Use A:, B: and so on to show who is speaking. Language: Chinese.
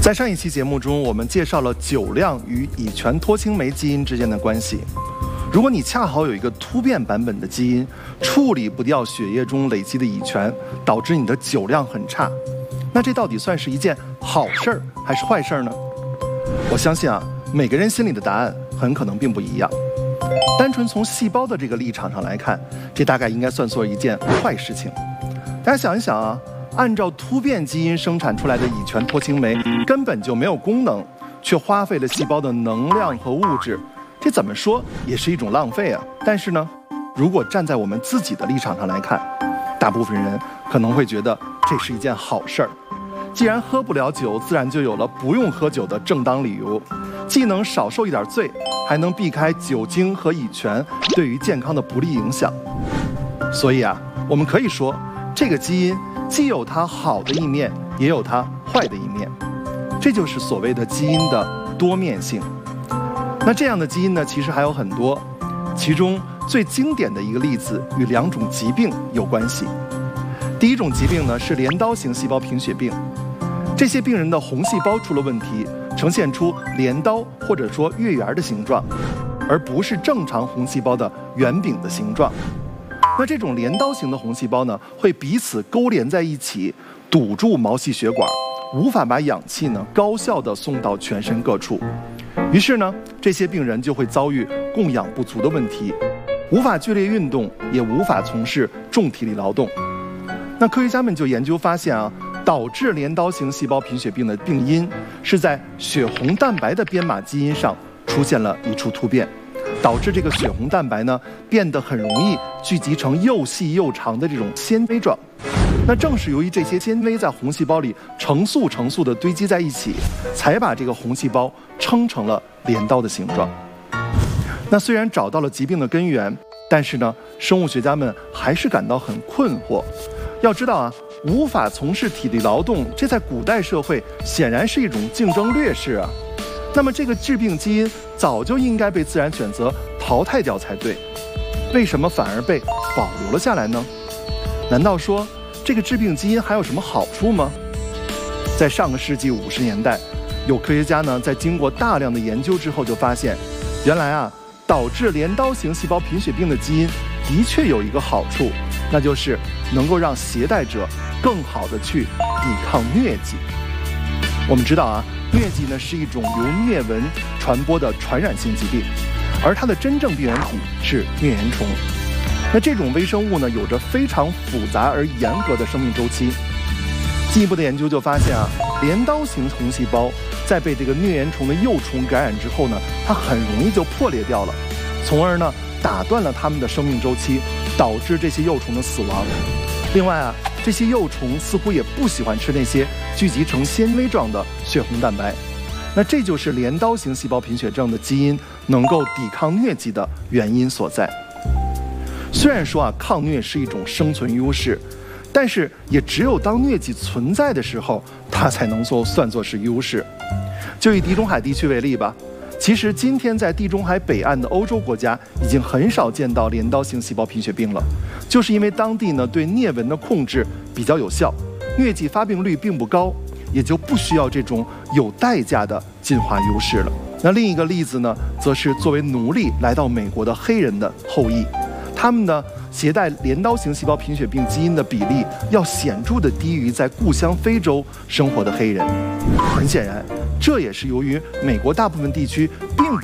A: 在上一期节目中，我们介绍了酒量与乙醛脱氢酶基因之间的关系。如果你恰好有一个突变版本的基因，处理不掉血液中累积的乙醛，导致你的酒量很差，那这到底算是一件好事儿还是坏事儿呢？我相信每个人心里的答案很可能并不一样。单纯从细胞的这个立场上来看，这大概应该算作一件坏事情。大家想一想按照突变基因生产出来的乙醛脱氢酶根本就没有功能，却花费了细胞的能量和物质，这怎么说也是一种浪费啊。但是呢，如果站在我们自己的立场上来看，大部分人可能会觉得这是一件好事儿。既然喝不了酒，自然就有了不用喝酒的正当理由，既能少受一点罪，还能避开酒精和乙醛对于健康的不利影响。所以我们可以说，这个基因既有它好的一面，也有它坏的一面，这就是所谓的基因的多面性。那这样的基因呢，其实还有很多，其中最经典的一个例子与2种疾病有关系。第一种疾病呢是镰刀型细胞贫血病，这些病人的红细胞出了问题，呈现出镰刀或者说月圆的形状，而不是正常红细胞的圆饼的形状。那这种镰刀型的红细胞呢，会彼此勾连在一起，堵住毛细血管，无法把氧气呢高效地送到全身各处。于是呢，这些病人就会遭遇供氧不足的问题，无法剧烈运动，也无法从事重体力劳动。那科学家们就研究发现导致镰刀型细胞贫血病的病因是在血红蛋白的编码基因上出现了一处突变，导致这个血红蛋白呢变得很容易聚集成又细又长的这种纤维状。那正是由于这些纤维在红细胞里成束的堆积在一起，才把这个红细胞撑成了镰刀的形状。那虽然找到了疾病的根源，但是呢，生物学家们还是感到很困惑。要知道无法从事体力劳动，这在古代社会显然是一种竞争劣势那么这个致病基因早就应该被自然选择淘汰掉才对，为什么反而被保留了下来呢？难道说这个致病基因还有什么好处吗？在上个世纪50年代，有科学家呢在经过大量的研究之后就发现，原来导致镰刀型细胞贫血病的基因的确有一个好处，那就是能够让携带者更好的去抵抗疟疾。我们知道疟疾呢是一种由疟蚊传播的传染性疾病，而它的真正病原体是疟原虫。那这种微生物呢有着非常复杂而严格的生命周期。进一步的研究就发现镰刀型红细胞在被这个疟原虫的幼虫感染之后呢，它很容易就破裂掉了，从而呢打断了它们的生命周期，导致这些幼虫的死亡。另外这些幼虫似乎也不喜欢吃那些聚集成纤维状的血红蛋白。那这就是镰刀型细胞贫血症的基因能够抵抗疟疾的原因所在。虽然说抗疟是一种生存优势，但是也只有当疟疾存在的时候，它才能算作是优势。就以地中海地区为例吧，其实今天在地中海北岸的欧洲国家已经很少见到镰刀型细胞贫血病了，就是因为当地呢对疟蚊的控制比较有效，疟疾发病率并不高，也就不需要这种有代价的进化优势了。那另一个例子呢，则是作为奴隶来到美国的黑人的后裔，他们呢携带镰刀型细胞贫血病基因的比例要显著的低于在故乡非洲生活的黑人。很显然，这也是由于美国大部分地区并不